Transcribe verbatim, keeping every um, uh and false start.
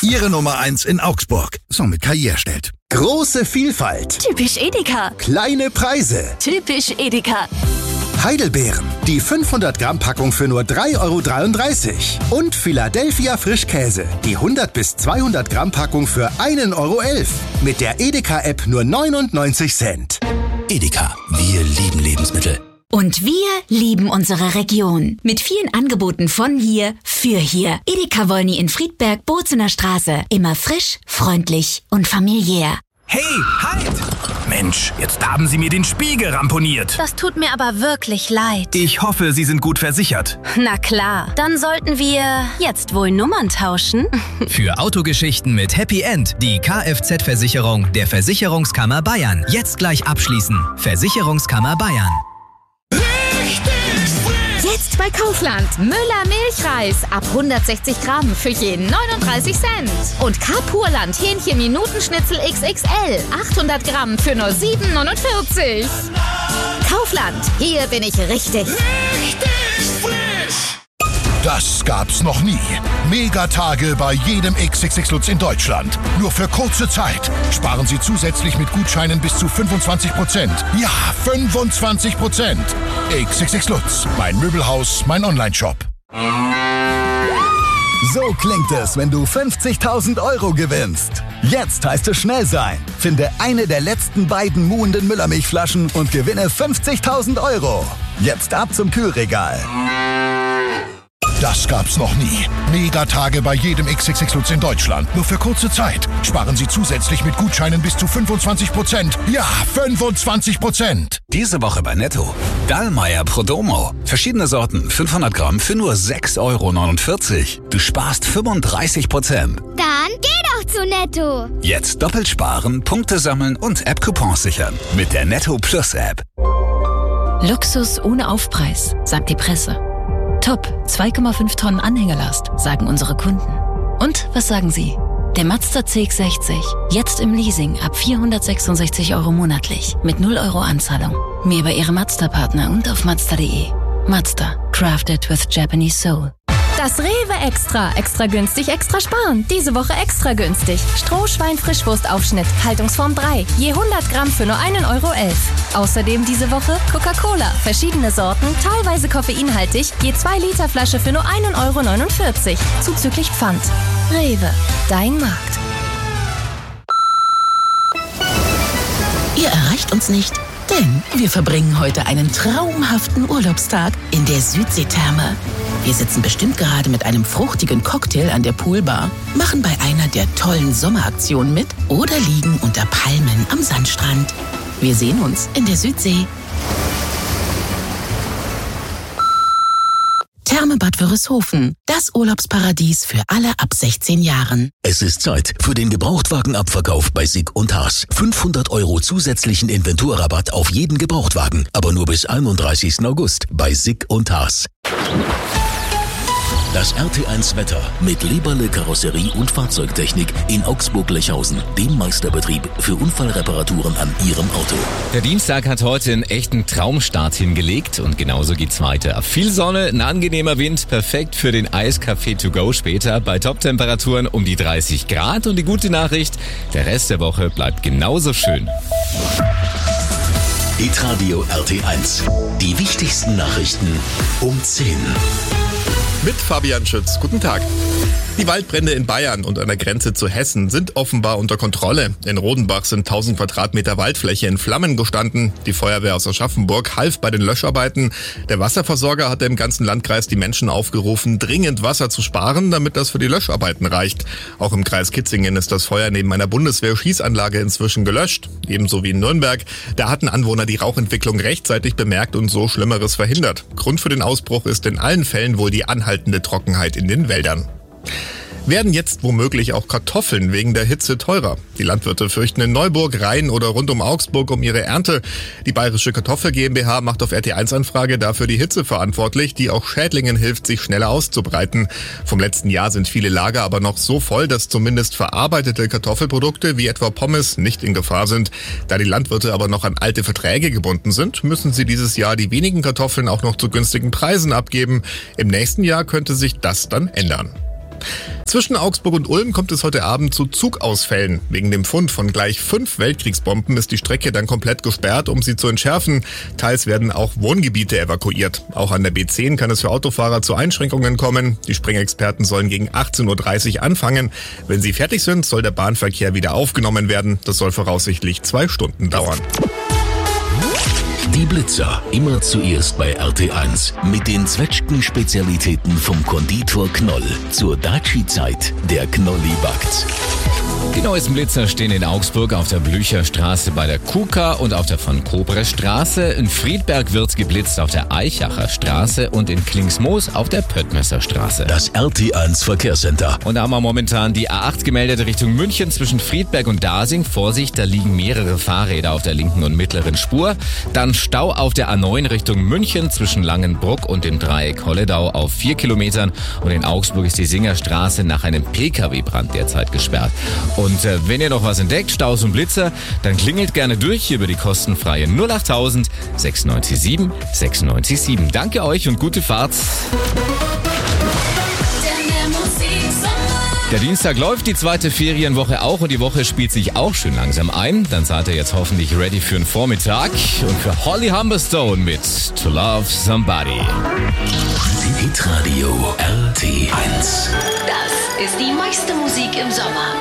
Ihre Nummer eins in Augsburg. So mit K I erstellt. Große Vielfalt. Typisch Edeka. Kleine Preise. Typisch Edeka. Heidelbeeren. Die fünfhundert Gramm Packung für nur drei Euro dreiunddreißig. Und Philadelphia Frischkäse. Die hundert bis zweihundert Gramm Packung für ein Euro elf. Mit der Edeka-App nur neunundneunzig Cent. Edeka. Wir lieben Lebensmittel. Und wir lieben unsere Region. Mit vielen Angeboten von hier, für hier. Edeka Wolny in Friedberg, Bozener Straße. Immer frisch, freundlich und familiär. Hey, halt! Mensch, jetzt haben Sie mir den Spiegel ramponiert. Das tut mir aber wirklich leid. Ich hoffe, Sie sind gut versichert. Na klar, dann sollten wir jetzt wohl Nummern tauschen. Für Autogeschichten mit Happy End die Kfz-Versicherung der Versicherungskammer Bayern. Jetzt gleich abschließen. Versicherungskammer Bayern. Jetzt bei Kaufland. Müller Milchreis ab hundertsechzig Gramm für jeden neununddreißig Cent. Und Carpurland Hähnchen Minutenschnitzel X X L achthundert Gramm für nur sieben neunundvierzig. Kaufland, hier bin ich richtig. Richtig frisch! Das gab's noch nie. Megatage bei jedem X X X Lutz in Deutschland. Nur für kurze Zeit. Sparen Sie zusätzlich mit Gutscheinen bis zu fünfundzwanzig Prozent. Ja, fünfundzwanzig Prozent. X X X Lutz, mein Möbelhaus, mein Onlineshop. So klingt es, wenn du fünfzigtausend Euro gewinnst. Jetzt heißt es schnell sein. Finde eine der letzten beiden muhenden Müllermilchflaschen und gewinne fünfzigtausend Euro. Jetzt ab zum Kühlregal. Das gab's noch nie. Megatage bei jedem X X X Lutz in Deutschland. Nur für kurze Zeit. Sparen Sie zusätzlich mit Gutscheinen bis zu fünfundzwanzig Prozent. Ja, fünfundzwanzig Prozent. Diese Woche bei Netto. Dallmayr Prodomo. Verschiedene Sorten, fünfhundert Gramm für nur sechs Euro neunundvierzig. Du sparst fünfunddreißig Prozent. Dann geh doch zu Netto. Jetzt doppelt sparen, Punkte sammeln und App-Coupons sichern. Mit der Netto Plus App. Luxus ohne Aufpreis, sagt die Presse. Top, zwei Komma fünf Tonnen Anhängerlast, sagen unsere Kunden. Und was sagen Sie? Der Mazda C X sechzig, jetzt im Leasing ab vierhundertsechsundsechzig Euro monatlich, mit null Euro Anzahlung. Mehr bei Ihrem Mazda-Partner und auf mazda punkt de. Mazda, crafted with Japanese soul. Das Rewe Extra. Extra günstig, extra sparen. Diese Woche extra günstig. Strohschwein-Frischwurstaufschnitt. Haltungsform drei. Je hundert Gramm für nur ein Euro elf. Außerdem diese Woche Coca-Cola. Verschiedene Sorten, teilweise koffeinhaltig. Je zwei Liter Flasche für nur ein Euro neunundvierzig. Zuzüglich Pfand. Rewe. Dein Markt. Ihr erreicht uns nicht, denn wir verbringen heute einen traumhaften Urlaubstag in der Südseetherme. Wir sitzen bestimmt gerade mit einem fruchtigen Cocktail an der Poolbar, machen bei einer der tollen Sommeraktionen mit oder liegen unter Palmen am Sandstrand. Wir sehen uns in der Südsee. Therme Bad Wörishofen, das Urlaubsparadies für alle ab sechzehn Jahren. Es ist Zeit für den Gebrauchtwagenabverkauf bei Sick und Haas. fünfhundert Euro zusätzlichen Inventurrabatt auf jeden Gebrauchtwagen, aber nur bis einunddreißigsten August bei Sick und Haas. Das R T eins Wetter mit Leberle Karosserie und Fahrzeugtechnik in Augsburg-Lechhausen, dem Meisterbetrieb für Unfallreparaturen an Ihrem Auto. Der Dienstag hat heute einen echten Traumstart hingelegt und genauso geht's weiter. Viel Sonne, ein angenehmer Wind, perfekt für den Eiskaffee to go später bei Top-Temperaturen um die dreißig Grad. Und die gute Nachricht, der Rest der Woche bleibt genauso schön. Hitradio R T eins. Die wichtigsten Nachrichten um zehn. Mit Fabian Schütz. Guten Tag. Die Waldbrände in Bayern und an der Grenze zu Hessen sind offenbar unter Kontrolle. In Rodenbach sind tausend Quadratmeter Waldfläche in Flammen gestanden. Die Feuerwehr aus Aschaffenburg half bei den Löscharbeiten. Der Wasserversorger hatte im ganzen Landkreis die Menschen aufgerufen, dringend Wasser zu sparen, damit das für die Löscharbeiten reicht. Auch im Kreis Kitzingen ist das Feuer neben einer Bundeswehr-Schießanlage inzwischen gelöscht. Ebenso wie in Nürnberg. Da hatten Anwohner die Rauchentwicklung rechtzeitig bemerkt und so Schlimmeres verhindert. Grund für den Ausbruch ist in allen Fällen wohl die anhaltende Trockenheit in den Wäldern. Werden jetzt womöglich auch Kartoffeln wegen der Hitze teurer? Die Landwirte fürchten in Neuburg, Rhein oder rund um Augsburg um ihre Ernte. Die Bayerische Kartoffel GmbH macht auf R T eins Anfrage dafür die Hitze verantwortlich, die auch Schädlingen hilft, sich schneller auszubreiten. Vom letzten Jahr sind viele Lager aber noch so voll, dass zumindest verarbeitete Kartoffelprodukte wie etwa Pommes nicht in Gefahr sind. Da die Landwirte aber noch an alte Verträge gebunden sind, müssen sie dieses Jahr die wenigen Kartoffeln auch noch zu günstigen Preisen abgeben. Im nächsten Jahr könnte sich das dann ändern. Zwischen Augsburg und Ulm kommt es heute Abend zu Zugausfällen. Wegen dem Fund von gleich fünf Weltkriegsbomben ist die Strecke dann komplett gesperrt, um sie zu entschärfen. Teils werden auch Wohngebiete evakuiert. Auch an der B zehn kann es für Autofahrer zu Einschränkungen kommen. Die Sprengexperten sollen gegen achtzehn Uhr dreißig anfangen. Wenn sie fertig sind, soll der Bahnverkehr wieder aufgenommen werden. Das soll voraussichtlich zwei Stunden dauern. Die Blitzer, immer zuerst bei R T eins. Mit den Zwetschgen-Spezialitäten vom Konditor Knoll. Zur Daci-Zeit, der Knolli backt. Die neuesten Blitzer stehen in Augsburg auf der Blücherstraße bei der Kuka und auf der von Kobre Straße. In Friedberg wird geblitzt auf der Eichacher Straße und in Klingsmoos auf der Pöttmesser Straße. Das R T eins Verkehrscenter. Und da haben wir momentan die A acht gemeldet Richtung München zwischen Friedberg und Dasing. Vorsicht, da liegen mehrere Fahrräder auf der linken und mittleren Spur. Dann Stau auf der A neun Richtung München zwischen Langenbruck und dem Dreieck Holledau auf vier Kilometern. Und in Augsburg ist die Singerstraße nach einem P K W-Brand derzeit gesperrt. Und äh, wenn ihr noch was entdeckt, Staus und Blitzer, dann klingelt gerne durch über die kostenfreie null achttausend sechsundneunzig sieben sechsundneunzig sieben. Danke euch und gute Fahrt. Der Dienstag läuft, die zweite Ferienwoche auch und die Woche spielt sich auch schön langsam ein. Dann seid ihr jetzt hoffentlich ready für einen Vormittag und für Holly Humberstone mit To Love Somebody. Hitradio R T eins. Das ist die meiste Musik im Sommer.